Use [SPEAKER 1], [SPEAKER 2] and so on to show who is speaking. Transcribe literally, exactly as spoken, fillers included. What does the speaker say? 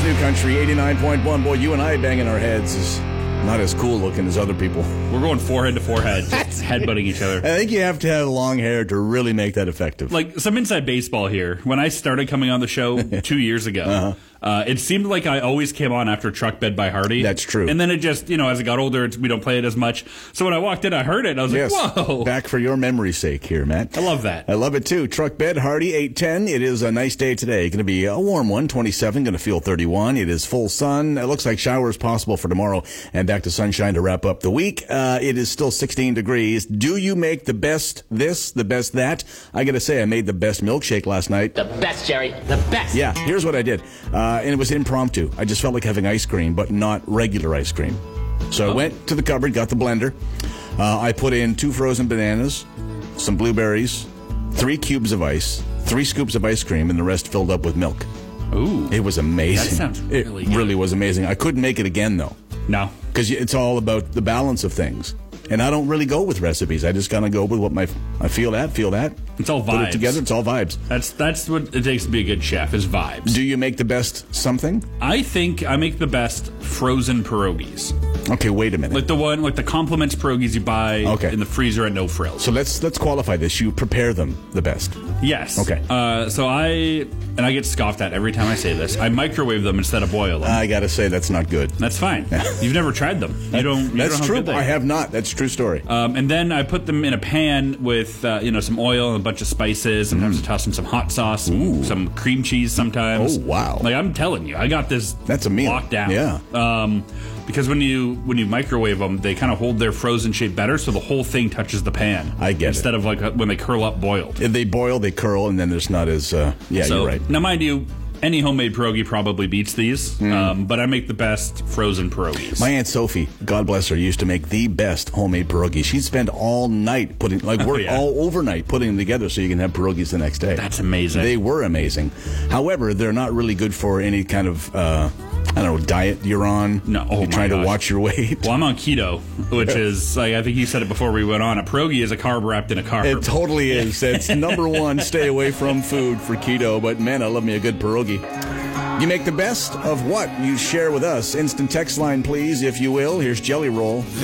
[SPEAKER 1] New Country, eighty-nine point one. Boy, you and I banging our heads is not as cool looking as other people.
[SPEAKER 2] We're going forehead to forehead, just headbutting each other.
[SPEAKER 1] I think you have to have long hair to really make that effective.
[SPEAKER 2] Like, some inside baseball here. When I started coming on the show two years ago, uh-huh. uh, it seemed like I always came on after Truck Bed by Hardy.
[SPEAKER 1] That's true.
[SPEAKER 2] And then it just, you know, as I got older, it's, we don't play it as much. So when I walked in, I heard it, and I was
[SPEAKER 1] yes.
[SPEAKER 2] like, whoa.
[SPEAKER 1] Back for your memory's sake here, Matt.
[SPEAKER 2] I love that.
[SPEAKER 1] I love it, too. Truck Bed, Hardy, eight ten. It is a nice day today. Going to be a warm one, twenty-seven. Going to feel thirty-one. It is full sun. It looks like showers possible for tomorrow, and back to sunshine to wrap up the week. Uh, it is still sixteen degrees. Do you make the best this, the best that? I got to say, I made the best milkshake last night.
[SPEAKER 3] The best, Jerry. The best.
[SPEAKER 1] Yeah, here's what I did. Uh, and it was impromptu. I just felt like having ice cream, but not regular ice cream. So oh. I went to the cupboard, got the blender. Uh, I put in two frozen bananas, some blueberries, three cubes of ice, three scoops of ice cream, and the rest filled up with milk.
[SPEAKER 2] Ooh.
[SPEAKER 1] It was amazing.
[SPEAKER 2] That sounds really
[SPEAKER 1] It
[SPEAKER 2] good.
[SPEAKER 1] really was amazing. I couldn't make it again, though.
[SPEAKER 2] No.
[SPEAKER 1] Because it's all about the balance of things. And I don't really go with recipes. I just kind of go with what my I feel that, feel that.
[SPEAKER 2] It's all vibes.
[SPEAKER 1] Put it together, it's all vibes.
[SPEAKER 2] That's that's what it takes to be a good chef, is vibes.
[SPEAKER 1] Do you make the best something?
[SPEAKER 2] I think I make the best frozen pierogies.
[SPEAKER 1] Okay, wait a minute.
[SPEAKER 2] Like the one, like the compliments pierogies you buy
[SPEAKER 1] okay.
[SPEAKER 2] in the freezer at No Frills.
[SPEAKER 1] So let's let's qualify this. You prepare them the best.
[SPEAKER 2] Yes.
[SPEAKER 1] Okay.
[SPEAKER 2] Uh, so I, and I get scoffed at every time I say this, I microwave them instead of boil them.
[SPEAKER 1] I got to say, that's not good.
[SPEAKER 2] That's fine. You've never tried them. You don't. You
[SPEAKER 1] that's
[SPEAKER 2] don't know
[SPEAKER 1] true.
[SPEAKER 2] how good they
[SPEAKER 1] I
[SPEAKER 2] are.
[SPEAKER 1] have not. That's a true story.
[SPEAKER 2] Um, and then I put them in a pan with uh, you know some oil and a bunch of spices. Sometimes mm. I toss in some hot sauce, some, some cream cheese. Sometimes.
[SPEAKER 1] Oh wow!
[SPEAKER 2] Like I'm telling you, I got this.
[SPEAKER 1] That's a meal.
[SPEAKER 2] Locked down.
[SPEAKER 1] Yeah.
[SPEAKER 2] Um, because when you when you microwave them, they kind of hold their frozen shape better, so the whole thing touches the pan.
[SPEAKER 1] I get
[SPEAKER 2] instead
[SPEAKER 1] it.
[SPEAKER 2] of like when they curl up boiled.
[SPEAKER 1] If they boil, they curl, and then there's not as. Uh, yeah,
[SPEAKER 2] so,
[SPEAKER 1] you're right.
[SPEAKER 2] Now, mind you, any homemade pierogi probably beats these,
[SPEAKER 1] Mm.
[SPEAKER 2] um, but I make the best frozen pierogies.
[SPEAKER 1] My Aunt Sophie, God bless her, used to make the best homemade pierogies. She'd spend all night putting, like work
[SPEAKER 2] oh, yeah.
[SPEAKER 1] all overnight putting them together so you can have pierogies the next day.
[SPEAKER 2] That's amazing.
[SPEAKER 1] They were amazing. However, they're not really good for any kind of, uh, I don't know, diet you're on.
[SPEAKER 2] No, oh
[SPEAKER 1] You're
[SPEAKER 2] my
[SPEAKER 1] trying
[SPEAKER 2] gosh.
[SPEAKER 1] to watch your weight.
[SPEAKER 2] Well, I'm on keto, which is, like, I think you said it before we went on. A pierogi is a carb wrapped in a carb.
[SPEAKER 1] It totally is. It's number one, stay away from food for keto, but man, I love me a good pierogi. You make the best of what you share with us. Instant text line, please, if you will. Here's Jelly Roll.